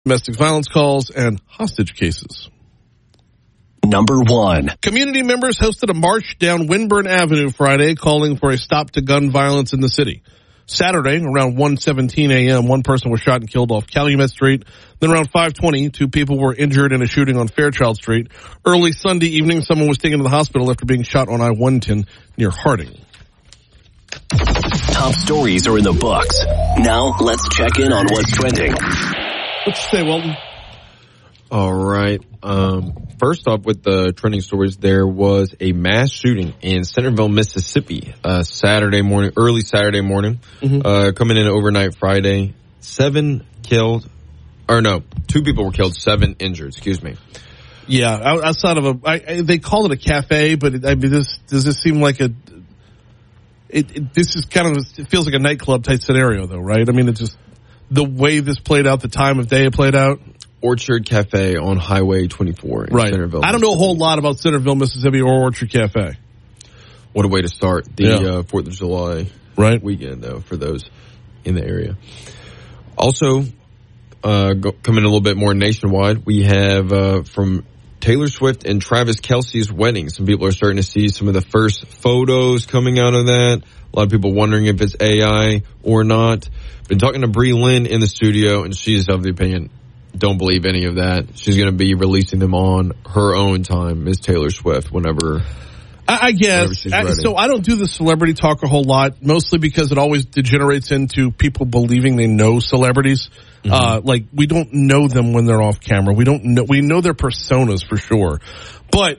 domestic violence calls, and hostage cases. Number 1. Community members hosted a march down Winburn Avenue Friday calling for a stop to gun violence in the city. Saturday, around 1:17 a.m., one person was shot and killed off Calumet Street. Then around 5:20, 2 people were injured in a shooting on Fairchild Street. Early Sunday evening, someone was taken to the hospital after being shot on I-110 near Harding. Top stories are in the books. Now, let's check in on what's trending. What you say, Walton? All right. First off, with the trending stories, there was a mass shooting in Centerville, Mississippi, early Saturday morning, coming in overnight Friday. 2 people were killed, 7 injured, excuse me. Yeah, outside of they call it a cafe, but does this seem like it feels like a nightclub type scenario though, right? I mean, it's just the way this played out, the time of day it played out. Orchard Cafe on Highway 24 in Centerville. I don't know a whole lot about Centerville, Mississippi or Orchard Cafe. What a way to start the 4th of July weekend, though, for those in the area. Also, coming a little bit more nationwide, we have from Taylor Swift and Travis Kelce's wedding. Some people are starting to see some of the first photos coming out of that. A lot of people wondering if it's AI or not. Been talking to Brie Lynn in the studio, and she's of the opinion, don't believe any of that. She's going to be releasing them on her own time, Miss Taylor Swift, whenever. I guess. So I don't do the celebrity talk a whole lot, mostly because it always degenerates into people believing they know celebrities. Mm-hmm. Like, we don't know them when they're off camera. We know their personas for sure. But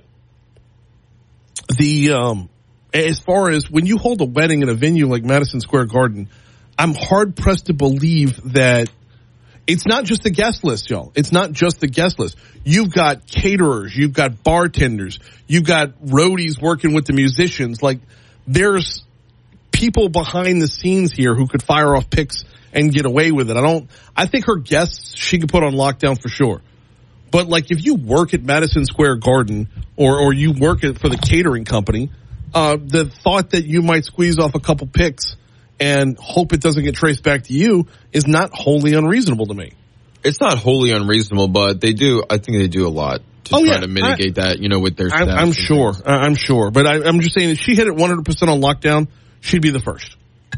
as far as when you hold a wedding in a venue like Madison Square Garden, I'm hard pressed to believe that it's not just the guest list, y'all. It's not just the guest list. You've got caterers. You've got bartenders. You've got roadies working with the musicians. Like, there's people behind the scenes here who could fire off pics and get away with it. I think her guests, she could put on lockdown for sure. But, like, if you work at Madison Square Garden or you work for the catering company, the thought that you might squeeze off a couple pics and hope it doesn't get traced back to you is not wholly unreasonable to me. It's not wholly unreasonable, but I think they do a lot to try to mitigate that, with their staff. I'm sure. But I'm just saying, if she hit it 100% on lockdown, she'd be the first.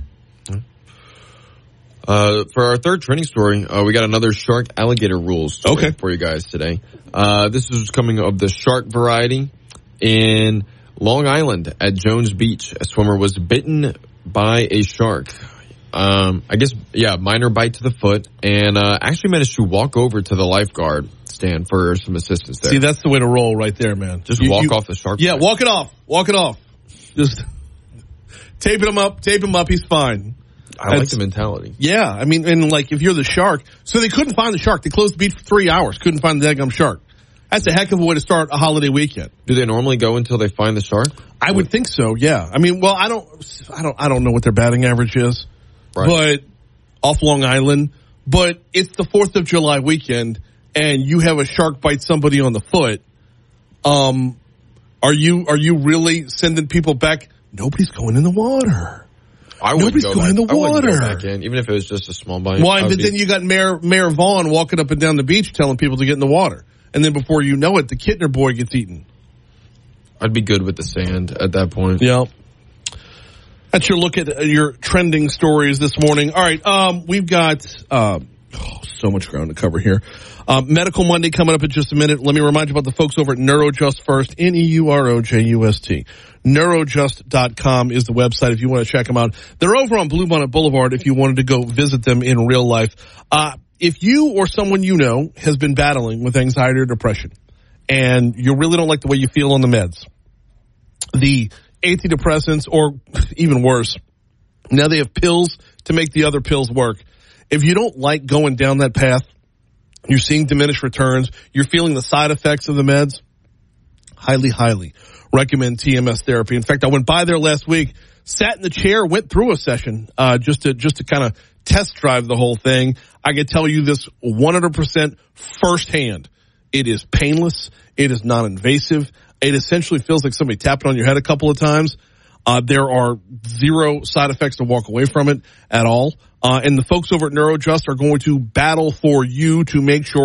For our third trending story, we got another shark alligator rules story for you guys today. This is coming of the shark variety in Long Island at Jones Beach. A swimmer was bitten by a shark. Minor bite to the foot, and actually managed to walk over to the lifeguard stand for some assistance there. See, that's the way to roll right there, man. Just walk off the shark. Yeah, walk it off. Just tape him up, he's fine. I like the mentality. Yeah, I mean, and like if you're the shark, so they couldn't find the shark. They closed the beach for 3 hours, couldn't find the daggum shark. That's a heck of a way to start a holiday weekend. Do they normally go until they find the shark? I would think so, yeah. I mean, well, I don't know what their batting average is, but off Long Island, but it's the 4th of July weekend, and you have a shark bite somebody on the foot. Are you really sending people back? Nobody's going in the water. Nobody's going in the water. Go back in, even if it was just a small bite. Why? But then you got Mayor Vaughn walking up and down the beach telling people to get in the water. And then before you know it, the Kittner boy gets eaten. I'd be good with the sand at that point. Yeah. That's your look at your trending stories this morning. All right, we've got so much ground to cover here. Medical Monday coming up in just a minute. Let me remind you about the folks over at Neurojust First, Neurojust. Neurojust.com is the website if you want to check them out. They're over on Bluebonnet Boulevard if you wanted to go visit them in real life. If you or someone you know has been battling with anxiety or depression and you really don't like the way you feel on the meds, the antidepressants, or even worse, now they have pills to make the other pills work. If you don't like going down that path, you're seeing diminished returns, you're feeling the side effects of the meds, highly recommend TMS therapy. In fact, I went by there last week, sat in the chair, went through a session just to kind of test drive the whole thing. I can tell you this 100% firsthand. It is painless. It is non-invasive. It essentially feels like somebody tapping on your head a couple of times. There are zero side effects to walk away from it at all. And the folks over at NeuroAdjust are going to battle for you to make sure